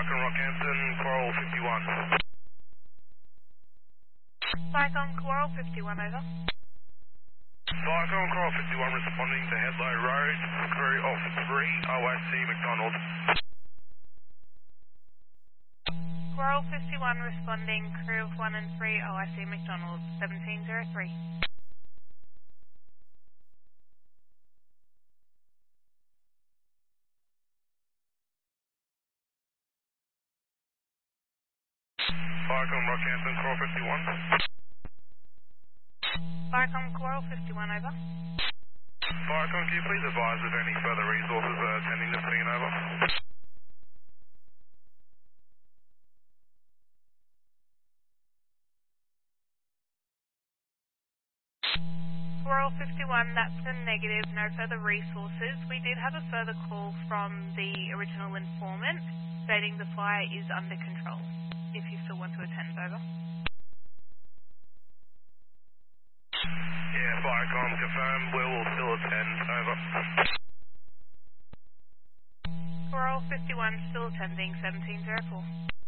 Falcon Rockhampton, Coral 51. Falcon Coral 51, over. Falcon Coral 51 responding to Headlow Road, crew of 3, OIC McDonald. Coral 51 responding, crew of 1 and 3, OIC McDonald, 1703. Falcon Rockhampton, Coral 51. Falcon Coral 51, over. Falcon, can you please advise if any further resources are attending the scene, over? Coral 51, that's a negative, no further resources. We did have a further call from the original informant stating the fire is under control, if you still want to attend, over. Yeah, Falcon, confirm, we will still attend, over. Coral 51, still attending, 1704.